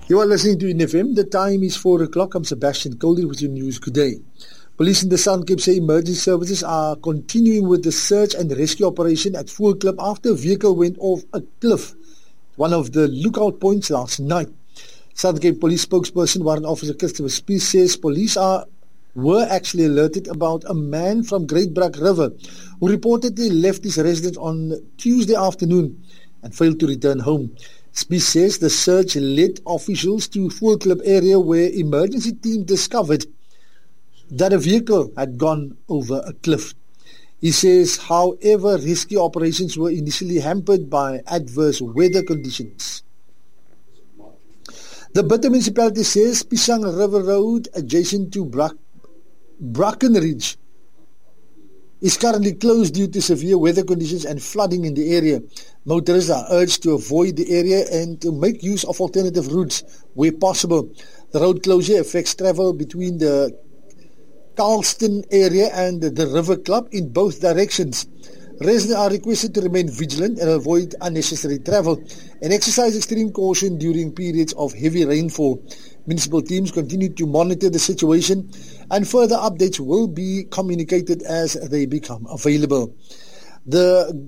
You are listening to NFM. The time is 4 o'clock. I'm Sebastian Coldry with your news. Good day. Police in the Southern Cape say emergency services are continuing with the search and rescue operation at Voelklip after a vehicle went off a cliff, one of the lookout points last night. Southern Cape Police spokesperson Warrant Officer Christopher Spies says police were actually alerted about a man from Great Brak River who reportedly left his residence on Tuesday afternoon and failed to return home. Spies says the search led officials to Voelklip area where emergency team discovered that a vehicle had gone over a cliff. He says, however, rescue operations were initially hampered by adverse weather conditions. The Bitter municipality says Pisang River Road adjacent to Brackenridge is currently closed due to severe weather conditions and flooding in the area. Motorists are urged to avoid the area and to make use of alternative routes where possible. The road closure affects travel between the Carlston area and the River Club in both directions. Residents are requested to remain vigilant and avoid unnecessary travel and exercise extreme caution during periods of heavy rainfall. Municipal teams continue to monitor the situation and further updates will be communicated as they become available. The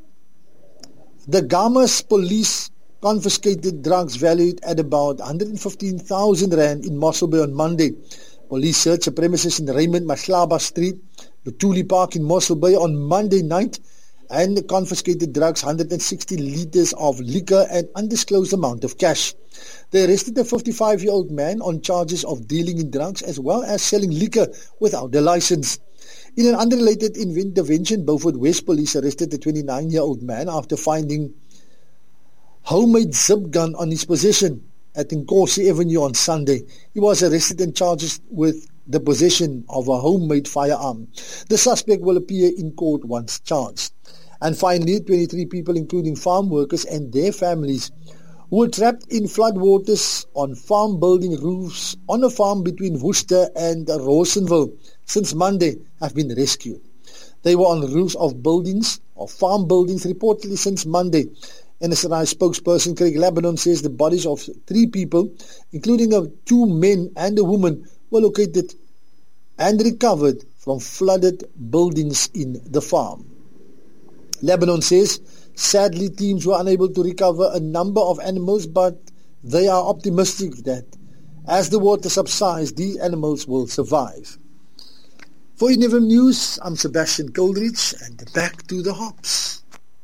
Gamas police confiscated drugs valued at about 115,000 rand in Mossel Bay on Monday. Police searched the premises in Raymond Maslaba Street, Lutuli Park in Mossel Bay on Monday night and confiscated drugs, 160 litres of liquor and undisclosed amount of cash. They arrested a 55-year-old man on charges of dealing in drugs as well as selling liquor without a license. In an unrelated intervention, Beaufort West Police arrested a 29-year-old man after finding homemade zip gun on his possession at Nkosi Avenue on Sunday. He was arrested and charged with the possession of a homemade firearm. The suspect will appear in court once charged. And finally, 23 people, including farm workers and their families, who were trapped in floodwaters on farm building roofs on a farm between Worcester and Rosenville since Monday, have been rescued. They were on the roofs of farm buildings reportedly since Monday. NSNI spokesperson Craig Lebanon says the bodies of 3 people, including 2 men and a woman, were located and recovered from flooded buildings in the farm. Lebanon says, sadly, teams were unable to recover a number of animals, but they are optimistic that as the water subsides, these animals will survive. For NFM News, I'm Sebastian Coldridge, and back to the hops.